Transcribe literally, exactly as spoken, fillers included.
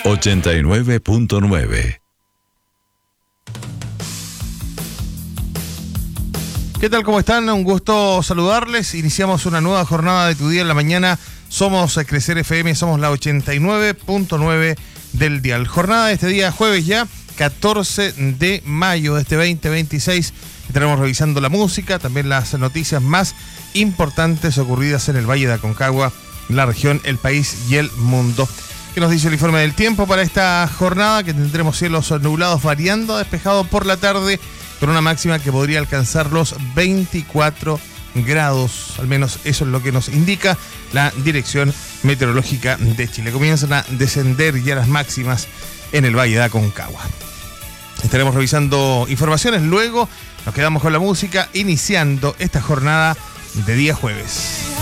ochenta y nueve punto nueve. ¿Qué tal? ¿Cómo están? Un gusto saludarles. Iniciamos una nueva jornada de Tu Día en la Mañana. Somos Crecer F M, somos la ochenta y nueve punto nueve del dial. Jornada de este día jueves ya, catorce de mayo de este veinte veintiséis. Estaremos revisando la música, también las noticias más importantes ocurridas en el Valle de Aconcagua, la región, el país y el mundo. ¿Qué nos dice el informe del tiempo para esta jornada? Que tendremos cielos nublados variando a despejado por la tarde, con una máxima que podría alcanzar los veinticuatro grados. Al menos eso es lo que nos indica la Dirección Meteorológica de Chile. Comienzan a descender ya las máximas en el Valle de Aconcagua. Estaremos revisando informaciones, luego nos quedamos con la música, iniciando esta jornada de día jueves.